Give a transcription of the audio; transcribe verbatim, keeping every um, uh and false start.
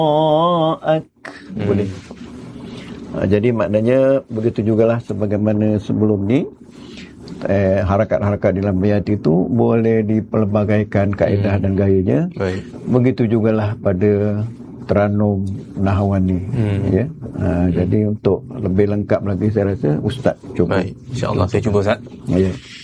waraak. Hmm. Boleh. Ha, jadi maknanya begitu jugalah sebagaimana sebelum ni, eh, harakat-harakat dalam bayat itu boleh dipelbagaikan kaedah hmm. dan gayanya. Baik. Begitu jugalah pada Teranum Nahawani. Hmm. Ya. Ha, hmm. Jadi untuk lebih lengkap lagi saya rasa Ustaz cuba. Baik. InsyaAllah saya cuba Ustaz. Ya.